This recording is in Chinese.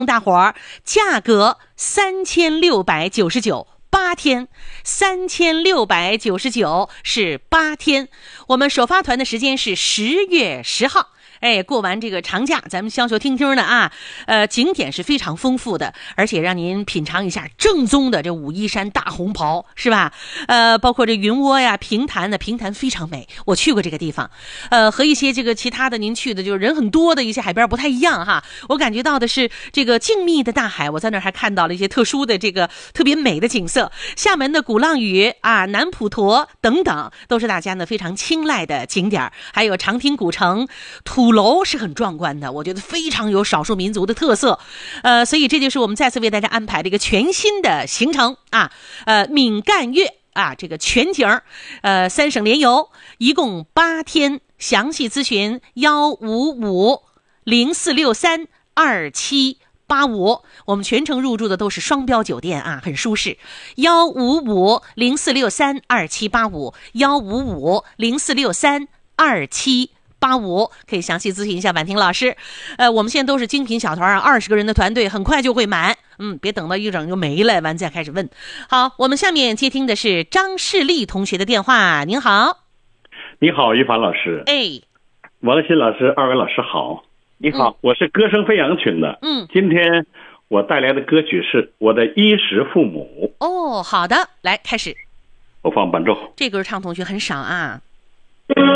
大伙儿，价格3699。8天，3699是8天。我们首发团的时间是10月10号。过完这个长假，咱们消消停停的啊，景点是非常丰富的，而且让您品尝一下正宗的这武夷山大红袍，是吧？包括这云窝呀、平潭的，平潭非常美，我去过这个地方。和一些这个其他的您去的就是人很多的一些海边不太一样哈。我感觉到的是这个静谧的大海，我在那儿还看到了一些特殊的这个特别美的景色。厦门的鼓浪屿啊、南普陀等等，都是大家呢非常青睐的景点。还有长汀古城、土楼是很壮观的，我觉得非常有少数民族的特色。所以这就是我们再次为大家安排的一个全新的行程啊。闽赣粤啊，这个全景3省联游，一共8天。详细咨询155-0463-2785，我们全程入住的都是双标酒店啊，很舒适。155-0463-2785，155-0463-2785，可以详细咨询一下婉婷老师。我们现在都是精品小团啊，20个人的团队，很快就会满。别等到一整就没了，完再开始问。好，我们下面接听的是张世丽同学的电话。您好。 你好，于凡老师。王新老师，二位老师好。你好，我是歌声飞扬群的。今天我带来的歌曲是《我的衣食父母》。 好的，来开始。 我放伴奏。 这歌唱同学很少啊。